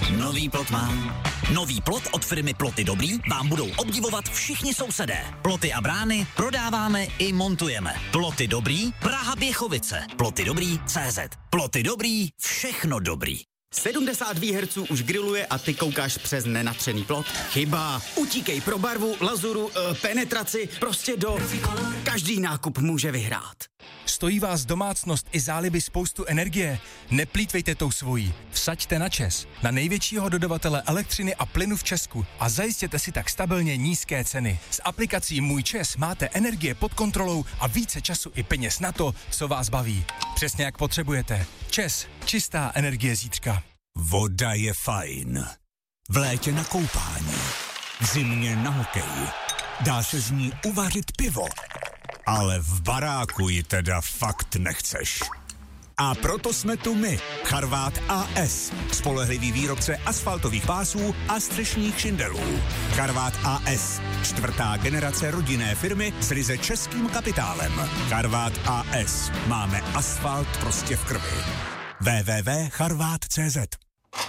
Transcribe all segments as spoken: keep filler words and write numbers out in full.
Nový plot mám. Nový plot od firmy Ploty Dobrý vám budou obdivovat všichni sousedé. Ploty a brány prodáváme i montujeme. Ploty Dobrý, Praha Běchovice. Ploty Dobrý tečka cé zet. Ploty Dobrý, všechno dobrý. sedmdesát výherců už grilluje a ty koukáš přes nenatřený plot? Chyba. Utíkej pro barvu, lazuru, e, penetraci, prostě do... Každý nákup může vyhrát. Stojí vás domácnost i záliby spoustu energie? Neplýtvejte tou svojí. Vsaďte na ČEZ, na největšího dodavatele elektřiny a plynu v Česku a zajistěte si tak stabilně nízké ceny. S aplikací Můj ČEZ máte energie pod kontrolou a více času i peněz na to, co vás baví. Přesně jak potřebujete. ČEZ. Čistá energie zítřka. Voda je fajn. V létě na koupání. V zimě na hokej. Dá se z ní uvařit pivo. Ale v baráku ji teda fakt nechceš. A proto jsme tu my, Charvát á es, spolehlivý výrobce asfaltových pásů a střešních šindelů. Charvát á es, čtvrtá generace rodinné firmy s ryze českým kapitálem. Charvát á es, máme asfalt prostě v krvi. w w w tečka charvát tečka cé zet.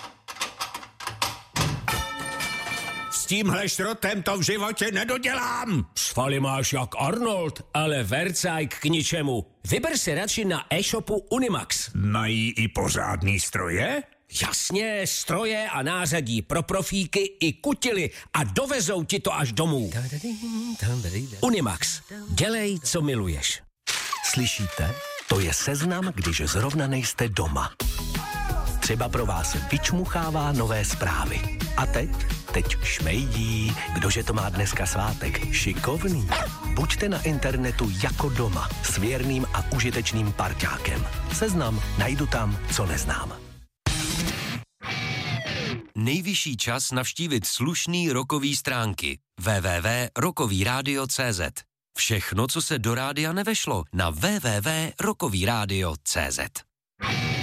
S tímhle šrotem to v životě nedodělám. Svaly máš jak Arnold, ale vercajk k ničemu. Vyber si radši na e-shopu Unimax. Mají i pořádný stroje? Jasně, stroje a nářadí pro profíky i kutily a dovezou ti to až domů. Unimax. Dělej, co miluješ. Slyšíte? To je seznam, když zrovna nejste doma. Třeba pro vás vyčmuchává nové zprávy. A teď? Teď šmejdí. Kdože to má dneska svátek? Šikovný. Buďte na internetu jako doma. S věrným a užitečným parťákem. Seznam najdu tam, co neznám. Nejvyšší čas navštívit slušný rockový stránky. w w w tečka rockový rádio tečka cé zet. Všechno, co se do rádia nevešlo, na w w w tečka rockový rádio tečka cé zet.